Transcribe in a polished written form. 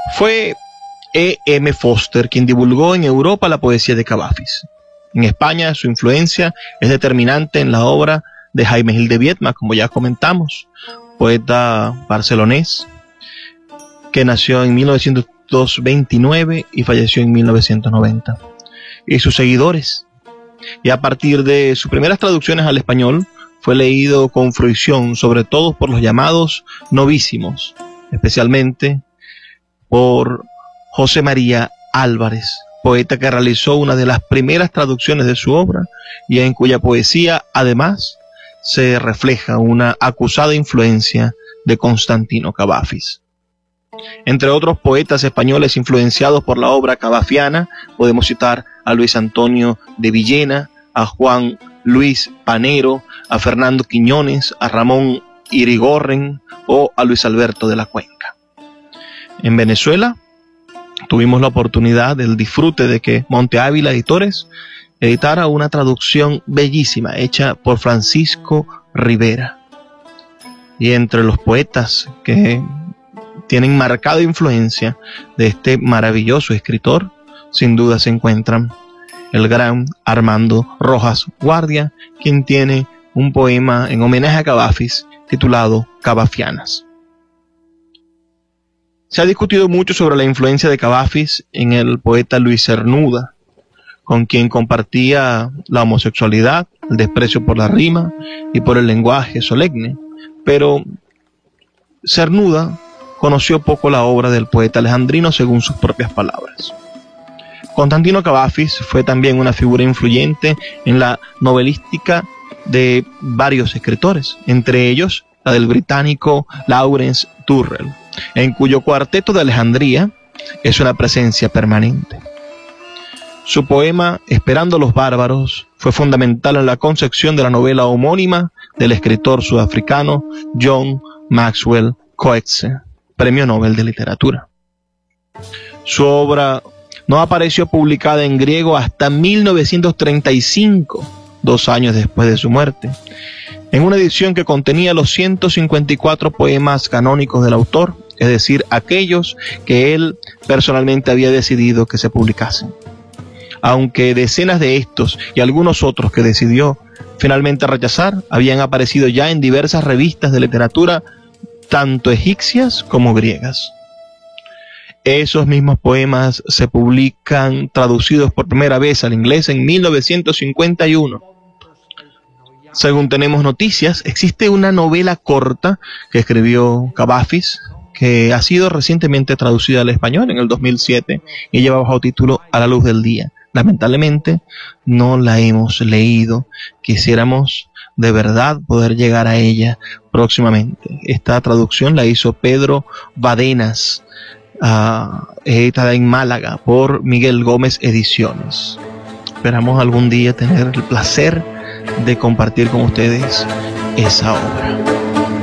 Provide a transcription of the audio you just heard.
Fue E.M. Forster quien divulgó en Europa la poesía de Cavafis. En España su influencia es determinante en la obra de Jaime Gil de Viedma, como ya comentamos, poeta barcelonés que nació en 1929 y falleció en 1990. Y sus seguidores. Y a partir de sus primeras traducciones al español, fue leído con fruición, sobre todo por los llamados novísimos, especialmente por José María Álvarez, poeta que realizó una de las primeras traducciones de su obra y en cuya poesía, además, se refleja una acusada influencia de Constantino Cavafis. Entre otros poetas españoles influenciados por la obra cavafiana, podemos citar a Luis Antonio de Villena, a Juan Luis Panero, a Fernando Quiñones, a Ramón Irigoyen o a Luis Alberto de la Cuenca. En Venezuela tuvimos la oportunidad del disfrute de que Monte Ávila Editores editara una traducción bellísima hecha por Francisco Rivera. Y entre los poetas que tienen marcada influencia de este maravilloso escritor, sin duda se encuentran el gran Armando Rojas Guardia, quien tiene un poema en homenaje a Cavafis titulado Cavafianas. Se ha discutido mucho sobre la influencia de Cavafis en el poeta Luis Cernuda, con quien compartía la homosexualidad, el desprecio por la rima y por el lenguaje solemne, pero Cernuda conoció poco la obra del poeta alejandrino según sus propias palabras. Constantino Cavafis fue también una figura influyente en la novelística de varios escritores, entre ellos la del británico Lawrence Durrell, en cuyo Cuarteto de Alejandría es una presencia permanente. Su poema Esperando a los bárbaros fue fundamental en la concepción de la novela homónima del escritor sudafricano John Maxwell Coetzee, Premio Nobel de Literatura. Su obra no apareció publicada en griego hasta 1935, 2 años después de su muerte, en una edición que contenía los 154 poemas canónicos del autor, es decir, aquellos que él personalmente había decidido que se publicasen. Aunque decenas de estos y algunos otros que decidió finalmente rechazar habían aparecido ya en diversas revistas de literatura, tanto egipcias como griegas. Esos mismos poemas se publican traducidos por primera vez al inglés en 1951. Según tenemos noticias, existe una novela corta que escribió Cavafis, que ha sido recientemente traducida al español en el 2007 y lleva bajo título A la luz del día. Lamentablemente no la hemos leído. Quisiéramos de verdad poder llegar a ella próximamente. Esta traducción la hizo Pedro Badenas, editada en Málaga por Miguel Gómez Ediciones. Esperamos algún día tener el placer de compartir con ustedes esa obra.